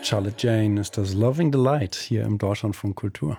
Charlotte Jane ist das Loving Delight hier im Deutschlandfunk Kultur.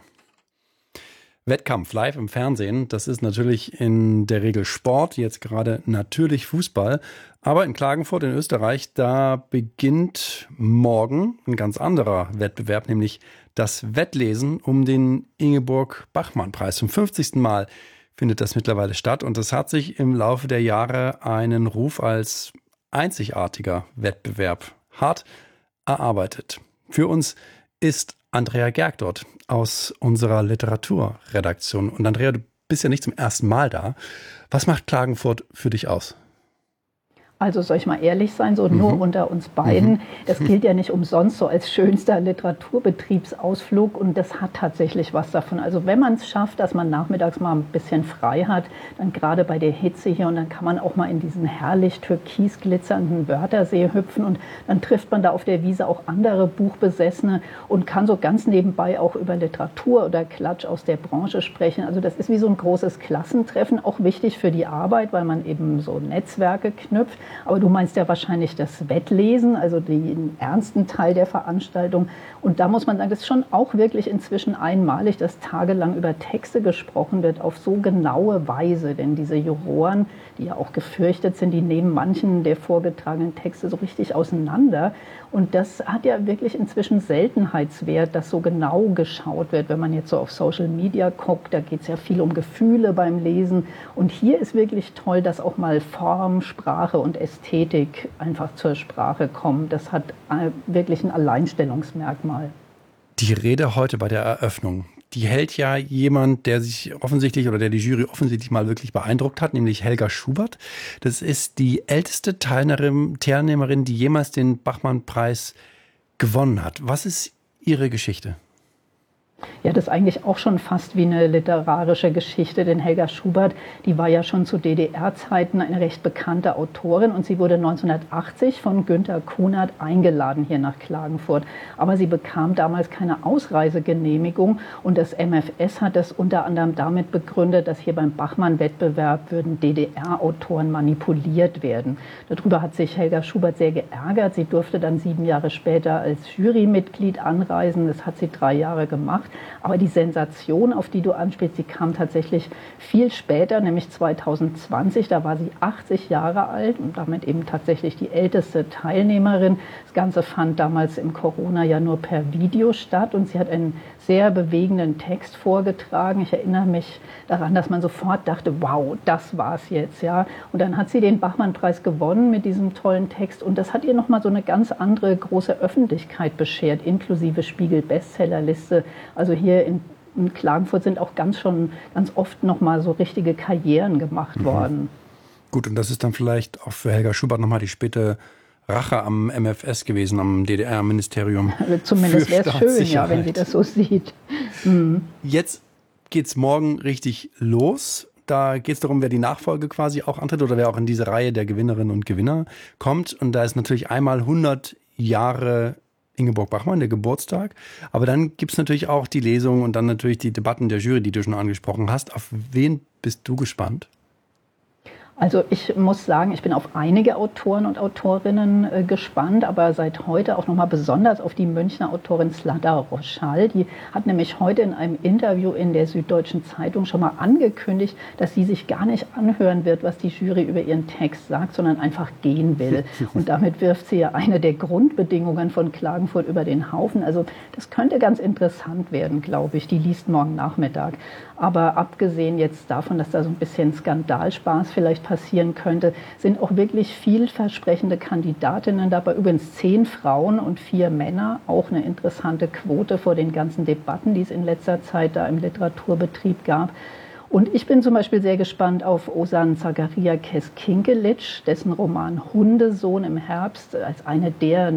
Wettkampf live im Fernsehen, das ist natürlich in der Regel Sport, jetzt gerade natürlich Fußball. Aber in Klagenfurt in Österreich, da beginnt morgen ein ganz anderer Wettbewerb, nämlich das Wettlesen um den Ingeborg-Bachmann-Preis. Zum 50. Mal findet das mittlerweile statt und es hat sich im Laufe der Jahre einen Ruf als einzigartiger Wettbewerb hart erarbeitet. Für uns ist Andrea Gerg dort aus unserer Literaturredaktion. Und Andrea, du bist ja nicht zum ersten Mal da. Was macht Klagenfurt für dich aus? Also soll ich mal ehrlich sein, so nur unter uns beiden. Das gilt ja nicht umsonst so als schönster Literaturbetriebsausflug und das hat tatsächlich was davon. Also wenn man es schafft, dass man nachmittags mal ein bisschen frei hat, dann gerade bei der Hitze hier und dann kann man auch mal in diesen herrlich türkis glitzernden Wörthersee hüpfen und dann trifft man da auf der Wiese auch andere Buchbesessene und kann so ganz nebenbei auch über Literatur oder Klatsch aus der Branche sprechen. Also das ist wie so ein großes Klassentreffen, auch wichtig für die Arbeit, weil man eben so Netzwerke knüpft. Aber du meinst ja wahrscheinlich das Wettlesen, also den ernsten Teil der Veranstaltung. Und da muss man sagen, das ist schon auch wirklich inzwischen einmalig, dass tagelang über Texte gesprochen wird, auf so genaue Weise. Denn diese Juroren, die ja auch gefürchtet sind, die nehmen manchen der vorgetragenen Texte so richtig auseinander. Und das hat ja wirklich inzwischen Seltenheitswert, dass so genau geschaut wird. Wenn man jetzt so auf Social Media guckt, da geht es ja viel um Gefühle beim Lesen. Und hier ist wirklich toll, dass auch mal Form, Sprache und Ästhetik einfach zur Sprache kommen. Das hat wirklich ein Alleinstellungsmerkmal. Die Rede heute bei der Eröffnung, die hält ja jemand, der sich offensichtlich oder der die Jury offensichtlich mal wirklich beeindruckt hat, nämlich Helga Schubert. Das ist die älteste Teilnehmerin, die jemals den Bachmann-Preis gewonnen hat. Was ist ihre Geschichte? Ja, das ist eigentlich auch schon fast wie eine literarische Geschichte, denn Helga Schubert, die war ja schon zu DDR-Zeiten eine recht bekannte Autorin und sie wurde 1980 von Günter Kunert eingeladen hier nach Klagenfurt. Aber sie bekam damals keine Ausreisegenehmigung und das MfS hat das unter anderem damit begründet, dass hier beim Bachmann-Wettbewerb würden DDR-Autoren manipuliert werden. Darüber hat sich Helga Schubert sehr geärgert. Sie durfte dann 7 Jahre später als Jurymitglied anreisen. Das hat sie 3 Jahre gemacht. Aber die Sensation, auf die du anspielst, die kam tatsächlich viel später, nämlich 2020. Da war sie 80 Jahre alt und damit eben tatsächlich die älteste Teilnehmerin. Das Ganze fand damals im Corona ja nur per Video statt und sie hat einen sehr bewegenden Text vorgetragen. Ich erinnere mich daran, dass man sofort dachte, wow, das war's jetzt, ja. Und dann hat sie den Bachmann-Preis gewonnen mit diesem tollen Text und das hat ihr nochmal so eine ganz andere große Öffentlichkeit beschert, inklusive Spiegel-Bestsellerliste. Also hier in Klagenfurt sind auch ganz oft nochmal so richtige Karrieren gemacht worden. Gut, und das ist dann vielleicht auch für Helga Schubert nochmal die späte Rache am MfS gewesen, am DDR-Ministerium. Also zumindest wäre es schön, ja, wenn sie das so sieht. Jetzt geht's morgen richtig los. Da geht es darum, wer die Nachfolge quasi auch antritt oder wer auch in diese Reihe der Gewinnerinnen und Gewinner kommt. Und da ist natürlich einmal 100 Jahre Ingeborg Bachmann, der Geburtstag. Aber dann gibt es natürlich auch die Lesung und dann natürlich die Debatten der Jury, die du schon angesprochen hast. Auf wen bist du gespannt? Also ich muss sagen, ich bin auf einige Autoren und Autorinnen gespannt, aber seit heute auch nochmal besonders auf die Münchner Autorin Zlata Roschall. Die hat nämlich heute in einem Interview in der Süddeutschen Zeitung schon mal angekündigt, dass sie sich gar nicht anhören wird, was die Jury über ihren Text sagt, sondern einfach gehen will. Und damit wirft sie ja eine der Grundbedingungen von Klagenfurt über den Haufen. Also das könnte ganz interessant werden, glaube ich. Die liest morgen Nachmittag. Aber abgesehen jetzt davon, dass da so ein bisschen Skandalspaß vielleicht passieren könnte, sind auch wirklich vielversprechende Kandidatinnen dabei. Übrigens 10 Frauen und 4 Männer, auch eine interessante Quote vor den ganzen Debatten, die es in letzter Zeit da im Literaturbetrieb gab. Und ich bin zum Beispiel sehr gespannt auf Ozan Zakaria Keskinkelic, dessen Roman Hundesohn im Herbst als eine der